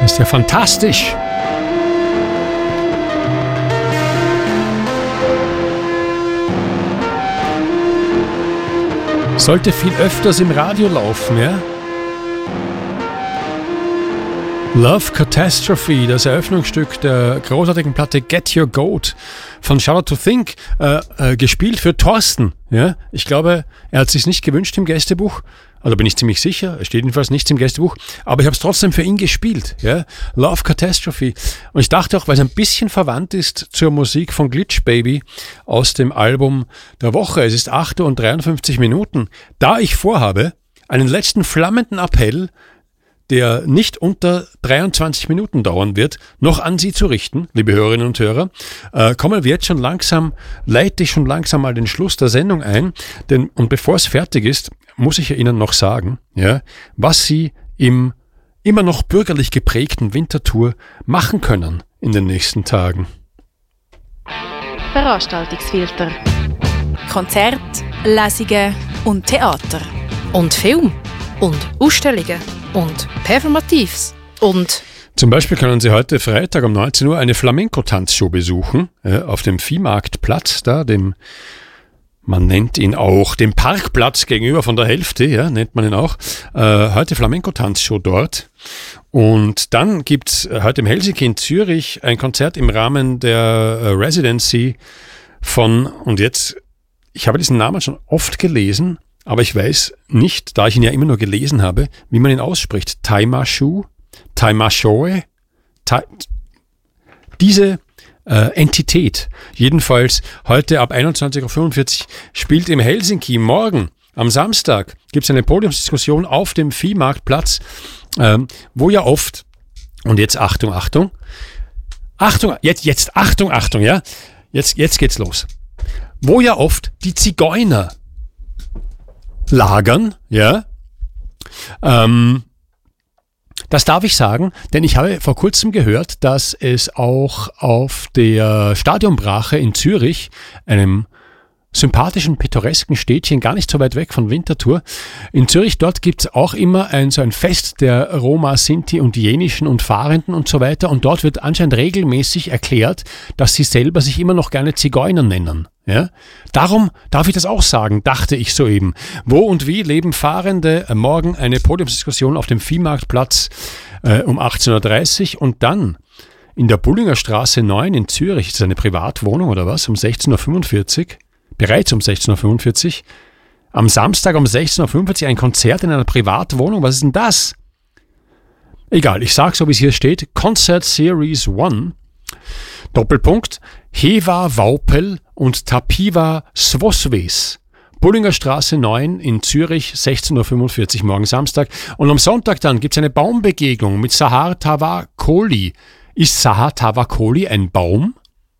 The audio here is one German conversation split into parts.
Ist ja fantastisch. Sollte viel öfters im Radio laufen, ja? Love Catastrophe, das Eröffnungsstück der großartigen Platte Get Your Goat von Charlotte to Think, gespielt für Thorsten. Ja? Ich glaube, er hat es sich nicht gewünscht im Gästebuch, also bin ich ziemlich sicher, es steht jedenfalls nichts im Gästebuch, aber ich habe es trotzdem für ihn gespielt. Ja? Love Catastrophe. Und ich dachte auch, weil es ein bisschen verwandt ist zur Musik von Glitch Baby aus dem Album der Woche, es ist 8 Uhr und 53 Minuten, da ich vorhabe, einen letzten flammenden Appell, der nicht unter 23 Minuten dauern wird, noch an Sie zu richten, liebe Hörerinnen und Hörer, kommen wir jetzt schon langsam, leite ich schon langsam mal den Schluss der Sendung ein, denn, und bevor es fertig ist, muss ich Ihnen noch sagen, ja, was Sie im immer noch bürgerlich geprägten Winterthur machen können in den nächsten Tagen. Veranstaltungsfilter. Konzert, Lesungen und Theater. Und Film. Und Ausstellungen. Und Performatives. Und zum Beispiel können Sie heute Freitag um 19 Uhr eine Flamenco-Tanzshow besuchen, auf dem Viehmarktplatz, da dem, man nennt ihn auch, dem Parkplatz gegenüber von der Hälfte, ja, nennt man ihn auch. Heute Flamenco-Tanzshow dort. Und dann gibt's heute im Helsinki in Zürich ein Konzert im Rahmen der Residency von, und jetzt, ich habe diesen Namen schon oft gelesen, aber ich weiß nicht, da ich ihn ja immer nur gelesen habe, wie man ihn ausspricht. Taimashoe, diese Entität, jedenfalls heute ab 21.45 Uhr spielt im Helsinki. Morgen, am Samstag, gibt es eine Podiumsdiskussion auf dem Viehmarktplatz, wo ja oft, und jetzt Achtung, ja, jetzt geht's los, wo ja oft die Zigeuner lagern, ja. Das darf ich sagen, denn ich habe vor kurzem gehört, dass es auch auf der Stadionbrache in Zürich, einem sympathischen, pittoresken Städtchen, gar nicht so weit weg von Winterthur. In Zürich, dort gibt es auch immer so ein Fest der Roma, Sinti und Jenischen und Fahrenden und so weiter. Und dort wird anscheinend regelmäßig erklärt, dass sie selber sich immer noch gerne Zigeuner nennen. Ja? Darum darf ich das auch sagen, dachte ich soeben. Wo und wie leben Fahrende? Morgen eine Podiumsdiskussion auf dem Viehmarktplatz um 18.30 Uhr und dann in der Bullinger Straße 9 in Zürich, ist das eine Privatwohnung oder was, um 16.45 Uhr, bereits um 16.45 Uhr, am Samstag um 16.45 Uhr ein Konzert in einer Privatwohnung. Was ist denn das? Egal, ich sage so, wie es hier steht. Concert Series 1, Doppelpunkt, Heva Vaupel und Tapiva Svosves. Bullinger Straße 9 in Zürich, 16.45 Uhr morgen Samstag. Und am Sonntag dann gibt es eine Baumbegegnung mit Sahar Tavakoli. Ist Sahar Tavakoli ein Baum?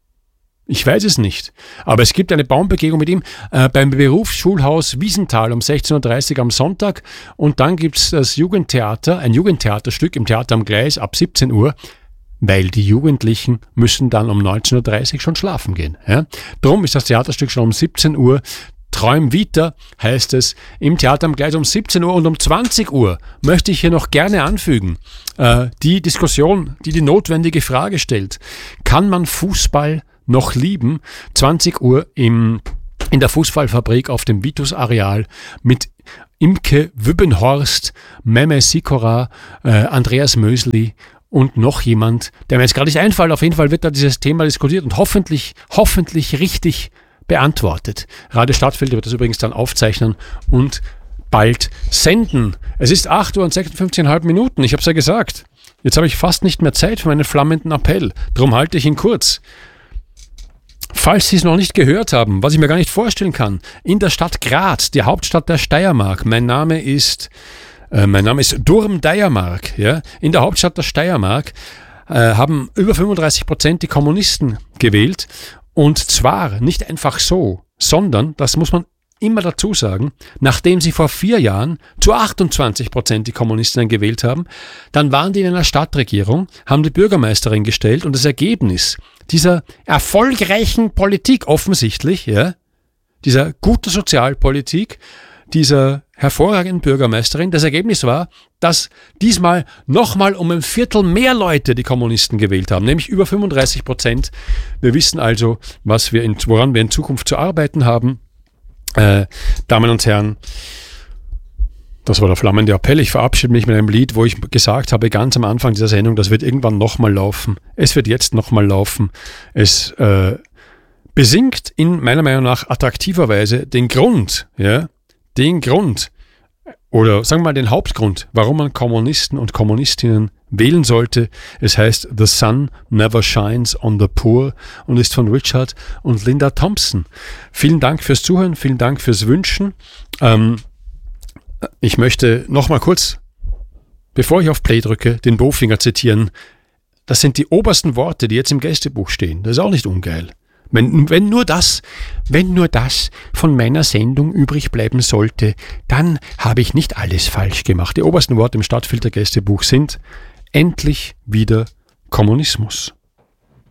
Ich weiß es nicht. Aber es gibt eine Baumbegegnung mit ihm beim Berufsschulhaus Wiesenthal um 16.30 Uhr am Sonntag. Und dann gibt es das Jugendtheater, ein Jugendtheaterstück im Theater am Gleis ab 17 Uhr, weil die Jugendlichen müssen dann um 19.30 Uhr schon schlafen gehen. Ja? Drum ist das Theaterstück schon um 17 Uhr. Träum Vita heißt es im Theater am Gleis um 17 Uhr und um 20 Uhr möchte ich hier noch gerne anfügen. Die Diskussion, die notwendige Frage stellt. Kann man Fußball noch lieben? 20 Uhr in der Fußballfabrik auf dem Vitus-Areal mit Imke Wübbenhorst, Meme Sikora, Andreas Mösli und noch jemand, der mir jetzt gerade nicht einfällt. Auf jeden Fall wird da dieses Thema diskutiert und hoffentlich richtig beantwortet. Radio Stadtfilter wird das übrigens dann aufzeichnen und bald senden. Es ist 8 Uhr und 56,5 Minuten. Ich habe es ja gesagt. Jetzt habe ich fast nicht mehr Zeit für meinen flammenden Appell. Darum halte ich ihn kurz. Falls Sie es noch nicht gehört haben, was ich mir gar nicht vorstellen kann, in der Stadt Graz, die Hauptstadt der Steiermark, mein Name ist Durm Deiermark, ja, in der Hauptstadt der Steiermark haben über 35% die Kommunisten gewählt. Und zwar nicht einfach so, sondern, das muss man immer dazu sagen, nachdem sie vor 4 Jahren zu 28% die Kommunisten gewählt haben, dann waren die in einer Stadtregierung, haben die Bürgermeisterin gestellt und das Ergebnis dieser erfolgreichen Politik offensichtlich, ja, dieser guten Sozialpolitik, dieser hervorragenden Bürgermeisterin. Das Ergebnis war, dass diesmal nochmal um ein Viertel mehr Leute die Kommunisten gewählt haben, nämlich über 35%. Wir wissen also, woran wir in Zukunft zu arbeiten haben. Damen und Herren, das war der flammende Appell. Ich verabschiede mich mit einem Lied, wo ich gesagt habe, ganz am Anfang dieser Sendung, das wird irgendwann nochmal laufen. Es wird jetzt nochmal laufen. Es besingt in meiner Meinung nach attraktiver Weise den Grund, oder sagen wir mal den Hauptgrund, warum man Kommunisten und Kommunistinnen wählen sollte. Es heißt The Sun Never Shines on the Poor und ist von Richard und Linda Thompson. Vielen Dank fürs Zuhören, vielen Dank fürs Wünschen. Ich möchte nochmal kurz, bevor ich auf Play drücke, den Bofinger zitieren. Das sind die obersten Worte, die jetzt im Gästebuch stehen. Das ist auch nicht ungeil. Wenn nur das von meiner Sendung übrig bleiben sollte, dann habe ich nicht alles falsch gemacht. Die obersten Worte im Stadtfilter Gästebuch sind: endlich wieder Kommunismus.